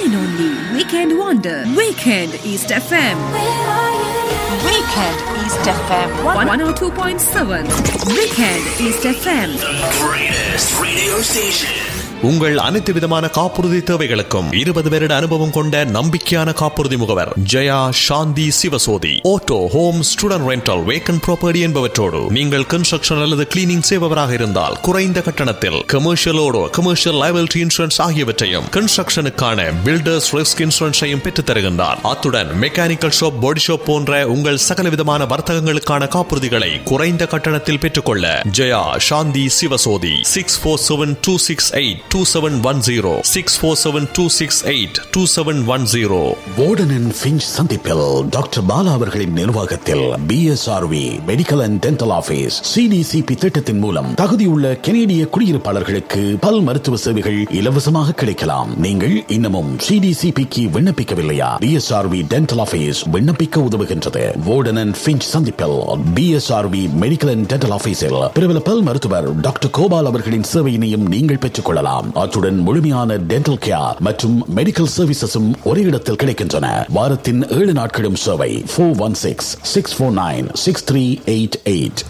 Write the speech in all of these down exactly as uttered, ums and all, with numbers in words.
and only Weekend Wonder, Weekend East F M. Weekend East F M one oh two point seven. Weekend East F M. The greatest radio station. உங்கள் அனைத்து விதமான காப்புறுதி தேவைகளுக்கும் இருபது வருட அனுபவம் கொண்ட நம்பிக்கையான காப்புறுதி முகவர் ஜெயா சாந்தி Sivasothy. Auto, home, student rental, vacant property என்பவற்றோடு நீங்கள் கன்ஸ்ட்ரக்ஷன் அல்லது கிளீனிங் செய்பவராக இருந்தால் குறைந்த கட்டணத்தில் கமர்ஷியலோடு கமர்ஷியல் லைபிலிட்டி இன்சூரன்ஸ் ஆகியவற்றையும் கன்ஸ்ட்ரக்ஷனுக்கான பில்டர்ஸ் ரிஸ்க் இன்சூரன்ஸையும் பெற்றுத் தருகின்றார். அத்துடன் மெக்கானிக்கல் ஷாப், பாடி ஷாப் போன்ற உங்கள் சகல விதமான வர்த்தகங்களுக்கான காப்புறுதிகளை குறைந்த கட்டணத்தில் பெற்றுக்கொள்ள ஜெயா சாந்தி Sivasothy. Six four seven two six eight two seven one zero six four seven two six eight two seven one zero. Warden and Finch சந்திப்பில் டாக்டர் பாலா அவர்களின் நிர்வாகத்தில் B S R we medical and dental office C D C B திட்டத்தின் மூலம் தகுதியுள்ள கனேடிய குடியிருப்பாளர்களுக்கு பல் மருத்துவ சேவைகள் இலவசமாக கிடைக்கலாம். நீங்கள் இன்னமும் சி டி சி பிக்கு விண்ணப்பிக்கவில்லையா? B S R we dental office விண்ணப்பிக்க உதவுகின்றது. வார்டன் அண்ட் ஃபின்ச் சந்திப்பில் B S R we medical and dental ஆபீஸில் பிரபல பல் மருத்துவர் டாக்டர் கோபால் அவர்களின் சேவையினையும் நீங்கள் பெற்றுக் கொள்ளலாம். அத்துடன் முழுமையான டென்டல் கேர் மற்றும் மெடிக்கல் சர்வீசஸும் ஒரே இடத்தில் கிடைக்கின்றன. வாரத்தின் ஏழு நாட்களும் சேவை. Four one six six four nine six three eight eight.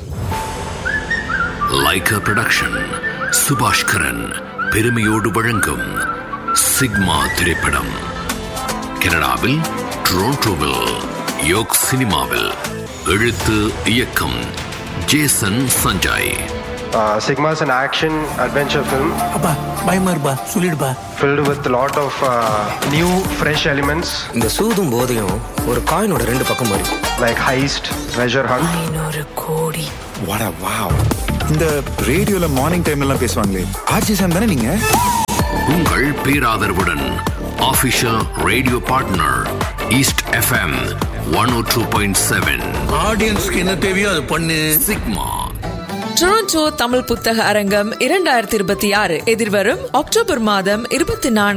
Lyca production Subaskaran பெருமையோடு வழங்கும் சிக்மா திரைப்படம் கனடாவில் டொரண்டோவில் யோக் சினிமாவில். எழுத்து இயக்கம் Jason Sanjay. Uh, Sigma is an action adventure film. அப்பா பயமா இருப்பா சொல்லிடுப்பா. Filled with a lot of uh, new fresh elements. இந்த சூதும் போதையும் ஒரு காயினோட ரெண்டு பக்கம் வரும். Like heist, treasure hunt. ஐநூறு கோடி. What a wow. இந்த ரேடியோல மார்னிங் டைம்ல எல்லாம் பேசுவாங்களே, ஆர்ஜி சாம் தானே நீங்க? உங்கள் பேராதரவுடன் official radio partner east FM one oh two point seven. ஆடியன்ஸ்க்கு என்ன தேவையோ அது பண்ணு. சிக்மா. டொரண்டோ தமிழ் புத்தக அரங்கம் இரண்டாயிரத்தி இருபத்தி ஆறு எதிர்வரும் அக்டோபர் மாதம் இருபத்தி நான்கு